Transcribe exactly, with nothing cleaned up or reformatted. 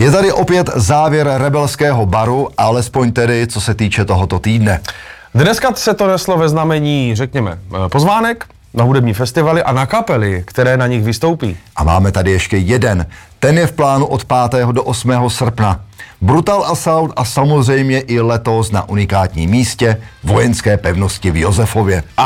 Je tady opět závěr rebelského baru, alespoň tedy, co se týče tohoto týdne. Dneska se to neslo ve znamení, řekněme, pozvánek na hudební festivaly a na kapely, které na nich vystoupí. A máme tady ještě jeden. Ten je v plánu od pátého do osmého srpna. Brutal Assault a samozřejmě i letos na unikátním místě vojenské pevnosti v Josefově.